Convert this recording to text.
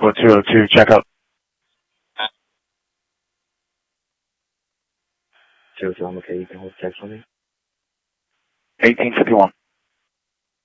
Airport 202, check out. 202,可以跟我再说明。 1851.